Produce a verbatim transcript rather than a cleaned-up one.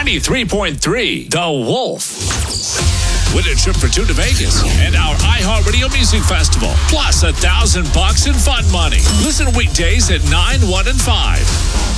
ninety-three point three, The Wolf. Win a trip for two to Vegas and our iHeartRadio Music Festival, plus a thousand bucks in fun money. Listen weekdays at nine, one, and five.